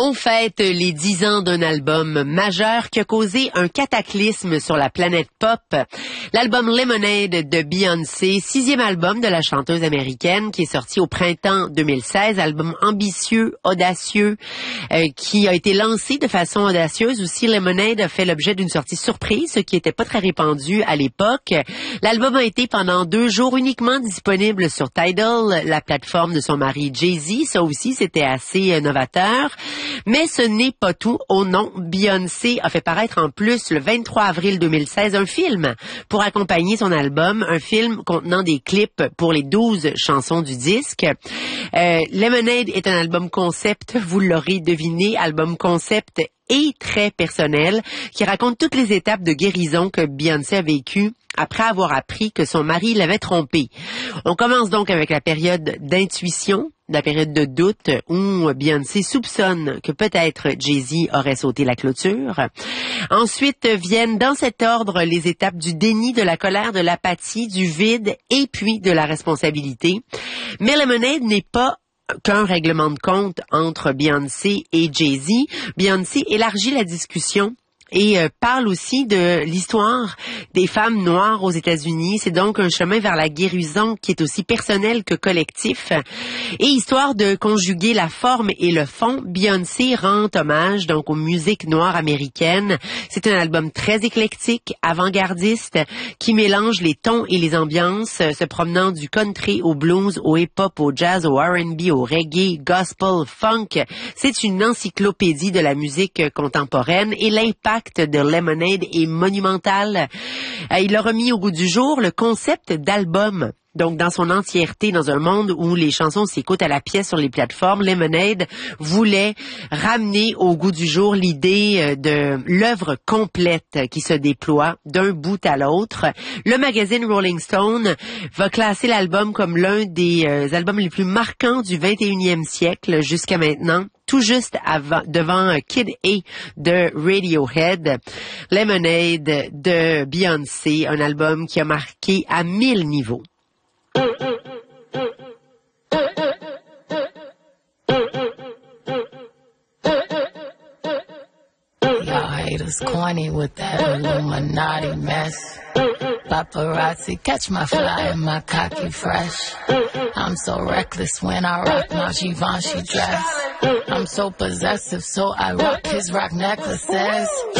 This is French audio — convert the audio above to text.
On fête les 10 ans d'un album majeur qui a causé un cataclysme sur la planète pop. L'album Lemonade de Beyoncé, 6e album de la chanteuse américaine qui est sorti au printemps 2016, album ambitieux, audacieux, qui a été lancé de façon audacieuse. Aussi, Lemonade a fait l'objet d'une sortie surprise, ce qui n'était pas très répandu à l'époque. L'album a été pendant 2 jours uniquement disponible sur Tidal, la plateforme de son mari Jay-Z. Ça aussi, c'était assez novateur. Mais ce n'est pas tout. Oh non, Beyoncé a fait paraître en plus le 23 avril 2016 un film pour accompagner son album, un film contenant des clips pour les 12 chansons du disque. Lemonade est un album concept, vous l'aurez deviné, album concept et très personnel, qui raconte toutes les étapes de guérison que Beyoncé a vécues après avoir appris que son mari l'avait trompée. On commence donc avec la période d'intuition, la période de doute où Beyoncé soupçonne que peut-être Jay-Z aurait sauté la clôture. Ensuite viennent dans cet ordre les étapes du déni, de la colère, de l'apathie, du vide et puis de la responsabilité. Mais Lemonade n'est pas qu'un règlement de compte entre Beyoncé et Jay-Z. Beyoncé élargit la discussion et parle aussi de l'histoire des femmes noires aux États-Unis. C'est donc un chemin vers la guérison qui est aussi personnel que collectif. Et histoire de conjuguer la forme et le fond, Beyoncé rend hommage donc aux musiques noires américaines. C'est un album très éclectique, avant-gardiste, qui mélange les tons et les ambiances, se promenant du country au blues, au hip-hop, au jazz, au R&B, au reggae, gospel, funk. C'est une encyclopédie de la musique contemporaine et l'impact de Lemonade est monumental. Il a remis au goût du jour le concept d'album. Donc, dans son entièreté, dans un monde où les chansons s'écoutent à la pièce sur les plateformes, Lemonade voulait ramener au goût du jour l'idée de l'œuvre complète qui se déploie d'un bout à l'autre. Le magazine Rolling Stone va classer l'album comme l'un des albums les plus marquants du 21e siècle jusqu'à maintenant, tout juste devant Kid A de Radiohead. Lemonade de Beyoncé, un album qui a marqué à 1000 niveaux. Y'all haters corny with that Illuminati mess. Paparazzi catch my fly and my cocky fresh. I'm so reckless when I rock my Givenchy dress. I'm so possessive, so I rock his rock necklaces.